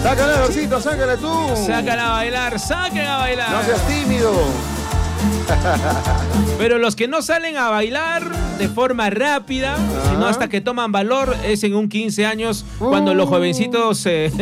Sácala, Dorcito, sácala tú. Sácala a bailar, saquen a bailar. No seas tímido. Pero los que no salen a bailar de forma rápida, sino hasta que toman valor, es en un 15 años cuando los jovencitos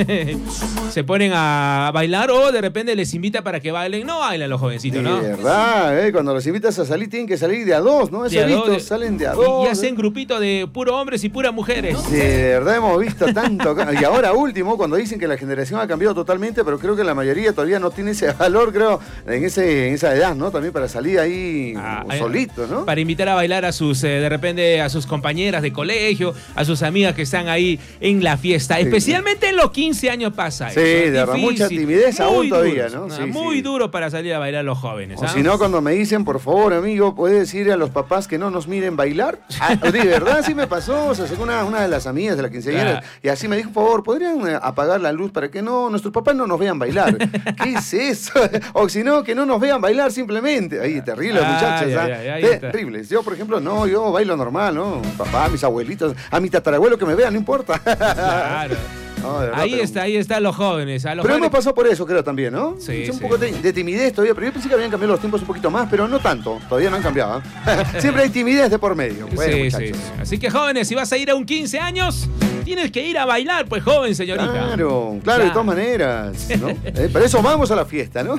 se ponen a bailar o de repente les invita para que bailen. No bailan los jovencitos, ¿no? De verdad, cuando los invitas a salir tienen que salir de a dos, ¿no? Eso he visto, salen de a dos. Y hacen grupito de puro hombres y puras mujeres. Sí, de verdad hemos visto tanto. Y ahora último, cuando dicen que la generación ha cambiado totalmente, pero creo que la mayoría todavía no tiene ese valor, creo, en esa edad, ¿no? También para salir ahí solito, ¿no? Para invitar a bailar a sus, de repente, a sus compañeras de colegio, a sus amigas que están ahí en la fiesta. Sí. Especialmente en los 15 años pasa eso. Sí, de verdad, mucha timidez aún todavía, ¿no? Sí, muy duro para salir a bailar los jóvenes. O si no, cuando me dicen, por favor, amigo, ¿puedes decirle a los papás que no nos miren bailar? De verdad, sí me pasó. O sea, según una de las amigas de la quinceañera, y así me dijo, por favor, ¿podrían apagar la luz para que nuestros papás no nos vean bailar? ¿Qué es eso? O si no, que no nos vean bailar simplemente. Ahí, terrible, muchachos. Terribles. Yo, por ejemplo, yo bailo normal, ¿no? Papá, mis abuelitos, a mi tatarabuelo que me vean, no importa. Claro. No, verdad, ahí están los jóvenes. Pero hemos pasado por eso, creo, también, ¿no? Sí, un poco de timidez todavía, pero yo pensé que habían cambiado los tiempos un poquito más, pero no tanto. Todavía no han cambiado. Siempre hay timidez de por medio. Bueno, sí. Así que, jóvenes, si vas a ir a un 15 años, tienes que ir a bailar, pues, joven, señorita. Claro, de todas maneras, ¿no? Para eso vamos a la fiesta, ¿no?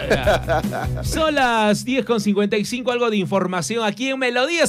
Son las 10:55, algo de información aquí en Melodía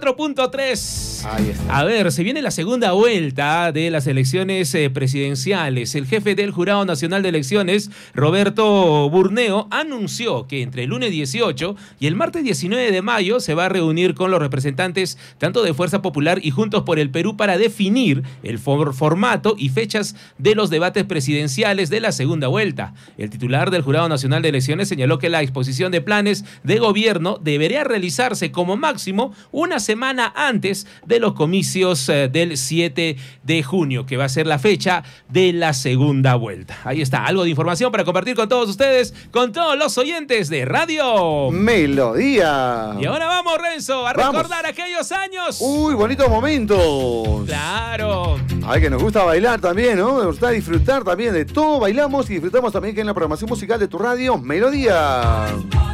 104.3. Ahí está. A ver, se viene la segunda vuelta de las elecciones presidenciales. El jefe del Jurado Nacional de Elecciones, Roberto Burneo, anunció que entre el lunes 18 y el martes 19 de mayo se va a reunir con los representantes tanto de Fuerza Popular y Juntos por el Perú para definir el formato y fechas de los debates presidenciales de la segunda vuelta. El titular del Jurado Nacional de Elecciones señaló que la exposición de planes de gobierno debería realizarse como máximo una semana antes de los comicios del 7 de junio, que va a ser la fecha de la segunda vuelta. Ahí está, algo de información para compartir con todos ustedes, con todos los oyentes de Radio Melodía. Y ahora vamos, Renzo, a recordar aquellos años. Uy, bonitos momentos. Claro. Ay, que nos gusta bailar también, ¿no? Nos gusta disfrutar también de todo. Bailamos y disfrutamos también que en la programación musical de tu radio Melodía.